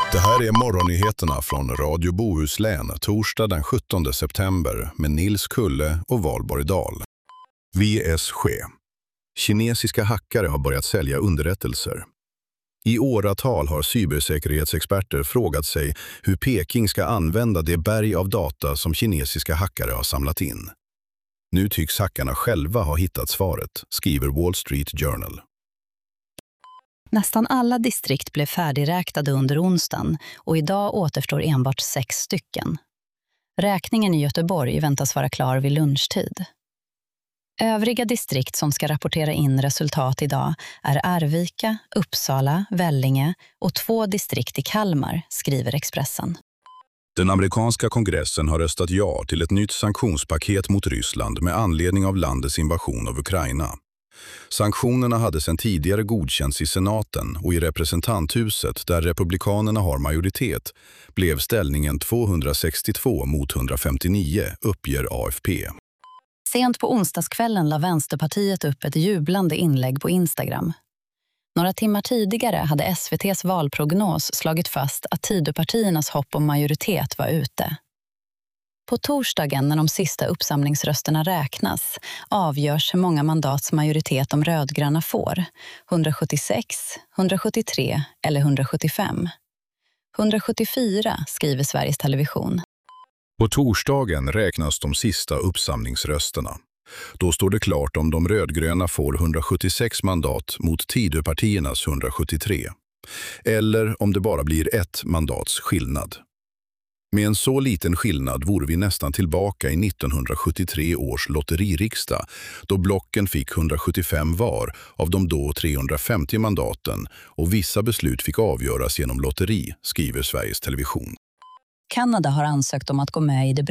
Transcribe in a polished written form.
Det här är morgonnyheterna från Radio Bohuslän, torsdag den 17 september med Nils Kulle och Valborg Dahl. VSG. Kinesiska hackare har börjat sälja underrättelser. I åratal har cybersäkerhetsexperter frågat sig hur Peking ska använda det berg av data som kinesiska hackare har samlat in. Nu tycks hackarna själva ha hittat svaret, skriver Wall Street Journal. Nästan alla distrikt blev färdigräknade under onsdagen och idag återstår enbart 6 stycken. Räkningen i Göteborg väntas vara klar vid lunchtid. Övriga distrikt som ska rapportera in resultat idag är Arvika, Uppsala, Vellinge och 2 distrikt i Kalmar, skriver Expressen. Den amerikanska kongressen har röstat ja till ett nytt sanktionspaket mot Ryssland med anledning av landets invasion av Ukraina. Sanktionerna hade sedan tidigare godkänts i senaten och i representanthuset där republikanerna har majoritet blev ställningen 262 mot 159, uppger AFP. Sent på onsdagskvällen la Vänsterpartiet upp ett jublande inlägg på Instagram. Några timmar tidigare hade SVT:s valprognos slagit fast att Tidöpartiernas hopp om majoritet var ute. På torsdagen när de sista uppsamlingsrösterna räknas avgörs hur många mandats majoritet de rödgröna får. 176, 173 eller 175. 174, skriver Sveriges Television. På torsdagen räknas de sista uppsamlingsrösterna. Då står det klart om de rödgröna får 176 mandat mot Tidöpartiernas 173. Eller om det bara blir ett mandats skillnad. Med en så liten skillnad vore vi nästan tillbaka i 1973 års lotteririksdag då blocken fick 175 var av de då 350 mandaten och vissa beslut fick avgöras genom lotteri, skriver Sveriges Television. Kanada har ansökt om att gå med i det